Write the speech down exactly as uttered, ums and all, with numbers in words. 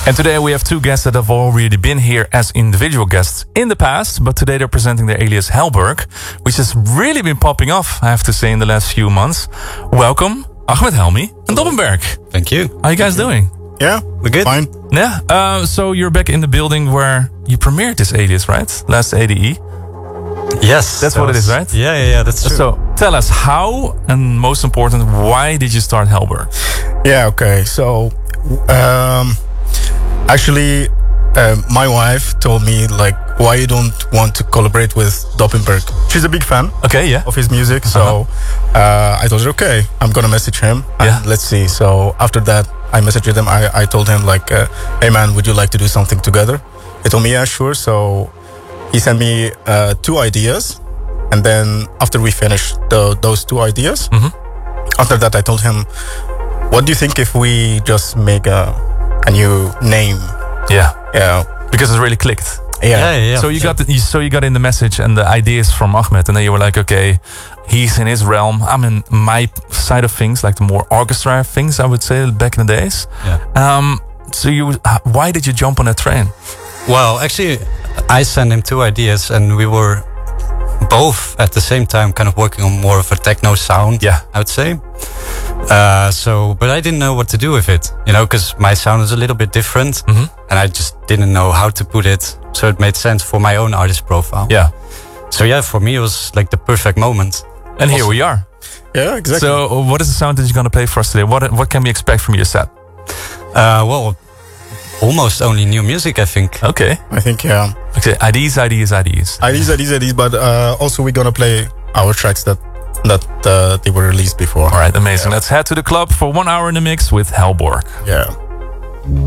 And today we have two guests that have already been here as individual guests in the past, but today they're presenting their alias Hellberg, which has really been popping off, I have to say, in the last few months. Welcome, Ahmed Helmy and Dobbenberg. Thank you. How are you guys doing? Yeah, we're good. Fine. Yeah. Uh, so you're back in the building where you premiered this alias, right? Last A D E. Yes, that's that what was, it is, right? Yeah, yeah, yeah. That's true. So tell us how, and most important, why did you start Hellberg? Yeah. Okay. So, um, actually, um, my wife told me like, why you don't want to collaborate with Dobbenberg? She's a big fan. Okay. Yeah. Of his music. So uh-huh. uh, I told her, okay, I'm gonna message him. And yeah. Let's see. So after that, I messaged him. I I told him like, uh, hey man, would you like to do something together? He told me, yeah, sure. So he sent me uh, two ideas, and then after we finished the, those two ideas, mm-hmm. after that I told him, what do you think if we just make a a new name? Yeah, yeah, because it really clicked. Yeah, yeah, yeah, yeah. So you got the, so you got in the message and the ideas from Ahmed, and then you were like, okay, he's in his realm, I'm in my side of things, like the more orchestra things, I would say, back in the days. Yeah. Um. So you, why did you jump on that train? Well, actually, I sent him two ideas, and we were both at the same time kind of working on more of a techno sound. Yeah, I would say. Uh, so, but I didn't know what to do with it, you know, because my sound is a little bit different, mm-hmm. and I just didn't know how to put it, so it made sense for my own artist profile. Yeah. So yeah, for me it was like the perfect moment. And also, here we are. Yeah, exactly. So, what is the sound that you're gonna play for us today? What what can we expect from your set? Uh, well, almost only new music, I think. Okay. I think yeah. Okay, ideas, ideas, ideas. Ideas, ideas, ideas. But uh, also we're gonna play our tracks that that uh, they were released before. All right, amazing. Yeah. Let's head to the club for one hour in the mix with Hellberg. Yeah.